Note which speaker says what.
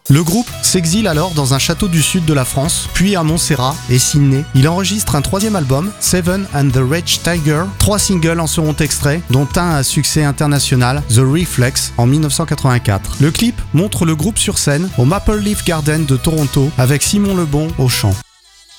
Speaker 1: Le groupe s'exile alors dans un château du sud de la France, puis à Montserrat et Sydney. Il enregistre un troisième album, Seven and the Rage Tiger. 3 singles en seront extraits, dont un à succès international, The Reflex, en 1984. Le clip montre le groupe sur scène au Maple Leaf Garden de Toronto avec Simon Le Bon au chant.